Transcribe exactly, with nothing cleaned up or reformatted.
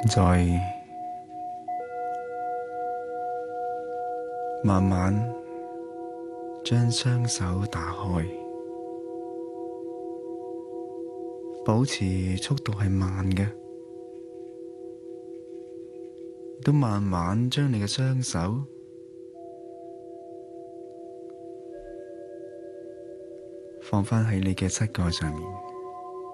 再慢慢將雙手打開，保持速度係慢嘅，都慢慢將你嘅雙手放返喺你嘅膝蓋上面。